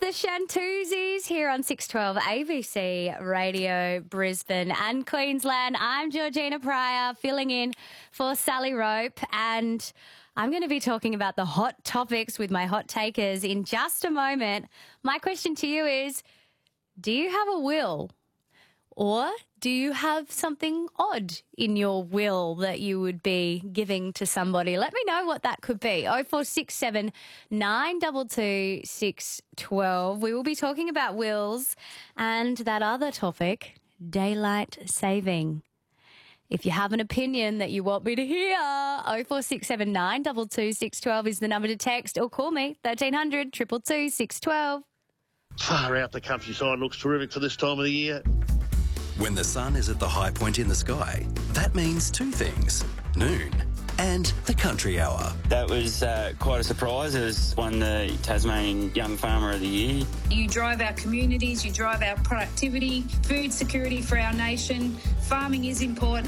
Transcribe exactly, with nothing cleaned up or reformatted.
the Shantuzis here on six twelve A B C Radio Brisbane and Queensland. I'm Georgina Pryor, filling in for Sally Rope, and I'm going to be talking about the hot topics with my hot takers in just a moment. My question to you is, do you have a will? Or do you have something odd in your will that you would be giving to somebody? Let me know what that could be. oh four six seven, nine two two, six one two. We will be talking about wills and that other topic, daylight saving. If you have an opinion that you want me to hear, oh four six seven, nine two two, six one two is the number to text, or call me, thirteen hundred, two two two, six one two. Far out, the countryside looks terrific for this time of the year. When the sun is at the high point in the sky, that means two things: noon and the country hour. That was uh, quite a surprise. It was won the Tasmanian Young Farmer of the Year. You drive our communities, you drive our productivity, food security for our nation. Farming is important.